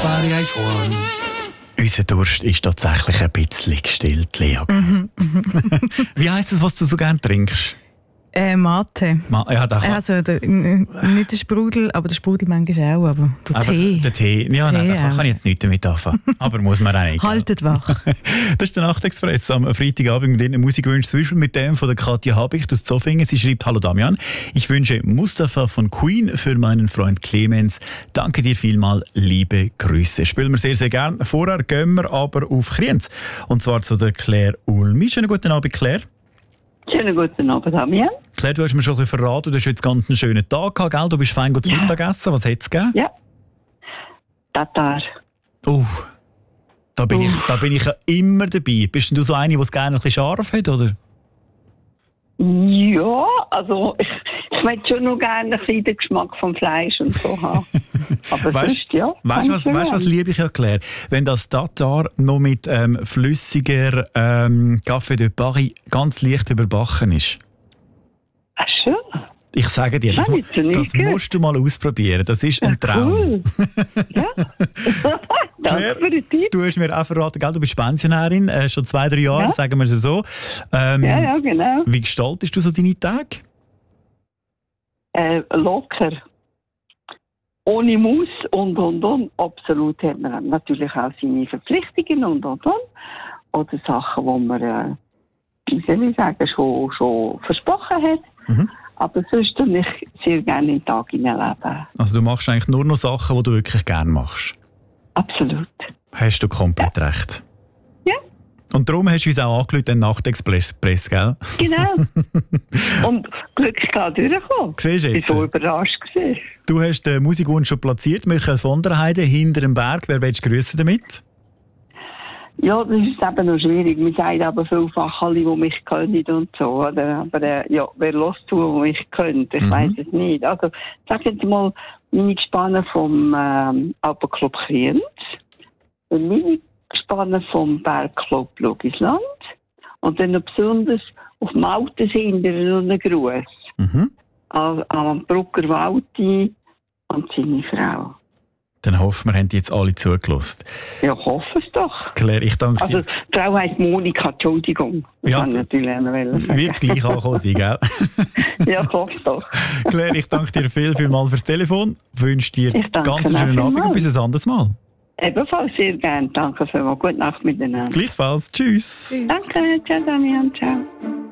fare ai suoni. Unser Durst ist tatsächlich ein bisschen gestillt, Lea. Wie heisst das, was du so gerne trinkst? Mate. Ja, also nicht der Sprudel, aber der Sprudel manchmal auch, aber der Tee. Der Tee, ja, Tee, nein, da kann ich jetzt nichts damit anfangen. Aber muss man auch nicht. Haltet wach. Das ist der Nachtexpress am Freitagabend mit Ihnen Musikwunsch zwischen mit dem von der Katja Habicht aus Zofingen. Sie schreibt: Hallo Damian, ich wünsche Mustafa von Queen für meinen Freund Clemens. Danke dir vielmal, liebe Grüße. Spielen wir sehr, sehr gerne. Vorher gehen wir aber auf Kriens. Und zwar zu der Claire Ulmi. Schönen guten Abend, Claire. Schönen guten Abend, Damian. Claire, du hast mir schon ein bisschen verraten, du hast jetzt ganz einen schönen Tag gehabt, gell? Du bist fein zu Mittagessen. Was hat es gegeben? Ja. Tatar. Da bin ich ja immer dabei. Bist denn du so eine, die es gerne ein bisschen scharf hat, oder? Ja, also ich möchte schon noch gerne ein bisschen den Geschmack vom Fleisch und so haben. Aber sonst, ja. Weißt du, was liebe ich ja, Claire? Wenn das Tatar noch mit flüssiger Café de Paris ganz leicht überbacken ist. Ach schön. Ich sage dir, das musst du mal ausprobieren. Das ist ein Traum. Cool. Ja. Claire, Danke für den Tipp. du hast mir auch verraten, gell? Du bist Pensionärin, schon 2-3 Jahre, sagen wir es so. Ja, genau. Wie gestaltest du so deine Tage? Locker. Ohne Muss und. Absolut hat man natürlich auch seine Verpflichtungen und. Oder Sachen, die man, wie soll ich sagen, schon versprochen hat. Mhm. Aber sonst tue ich sehr gerne in den Tag hineinleben. Also du machst eigentlich nur noch Sachen, die du wirklich gerne machst? Absolut. Hast du komplett recht. Ja. Und darum hast du uns auch angerufen, den Nachtexpress, gell? Genau. Und Glück kann durchkommen. Siehst du jetzt? Ich war so überrascht gewesen. Du hast den Musikwunsch schon platziert, Michael von der Heide, hinter dem Berg. Wer willst du grüßen damit? Ja, das ist eben noch schwierig. Wir sagen aber vielfach alle, die mich können und so. Oder? Aber ja, wer hört zu, die mich können? Ich weiss es nicht. Also, sag jetzt mal, meine Gespanne vom Alpenclub Kriens, meine Gespanne vom Bergclub Logisland und dann noch besonders auf dem Altenshinder noch einen Gruß an Brucker Walti und seine Frau. Dann hoffen wir, haben die jetzt alle zugelassen. Ja, ich hoffe es doch. Claire, ich danke dir. Also, die Frau heisst Monika, Entschuldigung. Das ja, kann ich natürlich auch sagen. Wird gleich ankommen sein, gell? Ja, ich hoffe es doch. Claire, ich danke dir vielmals fürs Telefon. Wünsche dir ganz einen schönen Abend und bis ein anderes Mal. Ebenfalls sehr gerne. Danke vielmals. Gute Nacht miteinander. Gleichfalls. Tschüss. Danke. Ciao, Damian. Ciao.